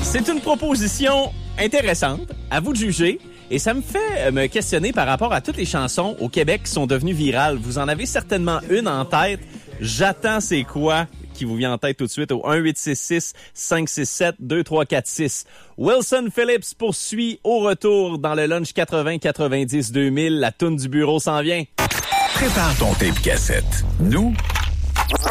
C'est une proposition intéressante, à vous de juger. Et ça me fait me questionner par rapport à toutes les chansons au Québec qui sont devenues virales. Vous en avez certainement une en tête. J'attends c'est quoi qui vous vient en tête tout de suite au 1-866-567-2346. Wilson Phillips poursuit au retour dans le lunch 80-90-2000. La toune du bureau s'en vient. Prépare ton tape cassette. Nous,